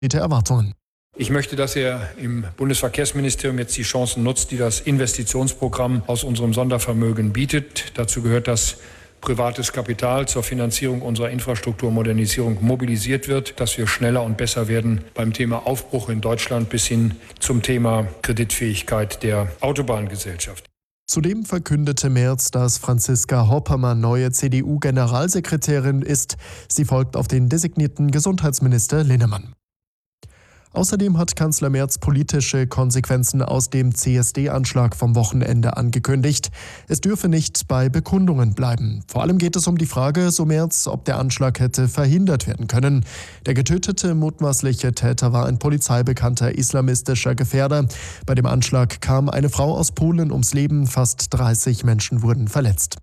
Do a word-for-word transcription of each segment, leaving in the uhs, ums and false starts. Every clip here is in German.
Erwartungen. Ich möchte, dass er im Bundesverkehrsministerium jetzt die Chancen nutzt, die das Investitionsprogramm aus unserem Sondervermögen bietet. Dazu gehört, dass privates Kapital zur Finanzierung unserer Infrastrukturmodernisierung mobilisiert wird, dass wir schneller und besser werden beim Thema Aufbruch in Deutschland bis hin zum Thema Kreditfähigkeit der Autobahngesellschaft. Zudem verkündete Merz, dass Franziska Hoppermann neue C D U-Generalsekretärin ist. Sie folgt auf den designierten Gesundheitsminister Linnemann. Außerdem hat Kanzler Merz politische Konsequenzen aus dem C S D-Anschlag vom Wochenende angekündigt. Es dürfe nicht bei Bekundungen bleiben. Vor allem geht es um die Frage, so Merz, ob der Anschlag hätte verhindert werden können. Der getötete mutmaßliche Täter war ein polizeibekannter islamistischer Gefährder. Bei dem Anschlag kam eine Frau aus Polen ums Leben, fast dreißig Menschen wurden verletzt.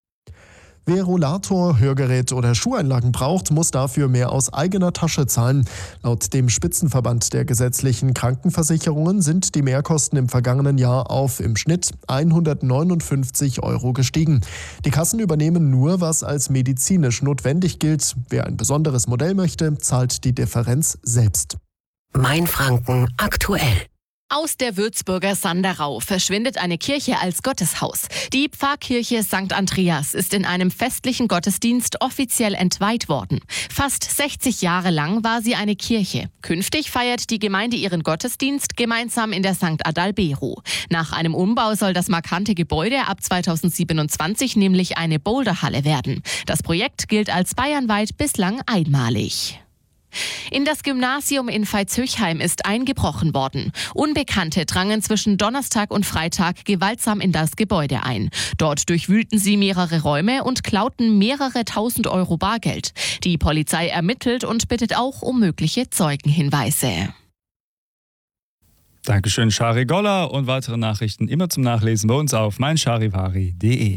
Wer Rollator, Hörgerät oder Schuheinlagen braucht, muss dafür mehr aus eigener Tasche zahlen. Laut dem Spitzenverband der gesetzlichen Krankenversicherungen sind die Mehrkosten im vergangenen Jahr auf im Schnitt hundertneunundfünfzig Euro gestiegen. Die Kassen übernehmen nur, was als medizinisch notwendig gilt. Wer ein besonderes Modell möchte, zahlt die Differenz selbst. Mainfranken aktuell. Aus der Würzburger Sanderau verschwindet eine Kirche als Gotteshaus. Die Pfarrkirche Sankt Andreas ist in einem festlichen Gottesdienst offiziell entweiht worden. Fast sechzig Jahre lang war sie eine Kirche. Künftig feiert die Gemeinde ihren Gottesdienst gemeinsam in der Sankt Adalbero. Nach einem Umbau soll das markante Gebäude ab zweitausendsiebenundzwanzig nämlich eine Boulderhalle werden. Das Projekt gilt als bayernweit bislang einmalig. In das Gymnasium in Veitshöchheim ist eingebrochen worden. Unbekannte drangen zwischen Donnerstag und Freitag gewaltsam in das Gebäude ein. Dort durchwühlten sie mehrere Räume und klauten mehrere tausend Euro Bargeld. Die Polizei ermittelt und bittet auch um mögliche Zeugenhinweise. Dankeschön, Shari Goller, und weitere Nachrichten immer zum Nachlesen bei uns auf mein charivari punkt de.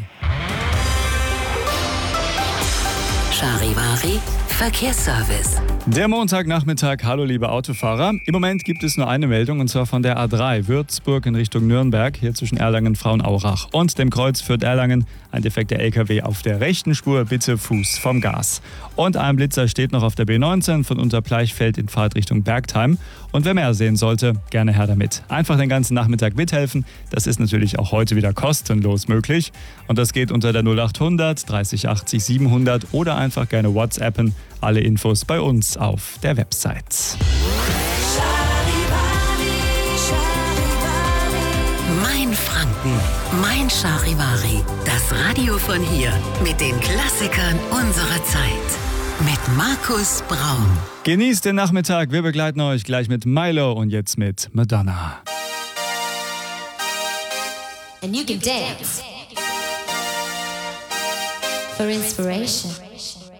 Charivari Verkehrsservice. Der Montagnachmittag, hallo liebe Autofahrer. Im Moment gibt es nur eine Meldung, und zwar von der A drei Würzburg in Richtung Nürnberg, hier zwischen Erlangen, Frauenaurach und dem Kreuz Fürth-Erlangen. Ein defekter L K W auf der rechten Spur, bitte Fuß vom Gas. Und ein Blitzer steht noch auf der B neunzehn von Unterbleichfeld in Fahrtrichtung Bergtheim. Und wer mehr sehen sollte, gerne her damit. Einfach den ganzen Nachmittag mithelfen. Das ist natürlich auch heute wieder kostenlos möglich. Und das geht unter der null achthundert dreißig achtzig siebenhundert oder einfach gerne WhatsAppen. Alle Infos bei uns auf der Website. Mainfranken, mein Charivari. Das Radio von hier mit den Klassikern unserer Zeit. Mit Markus Braun. Genießt den Nachmittag. Wir begleiten euch gleich mit Milo und jetzt mit Madonna. And you can dance for inspiration.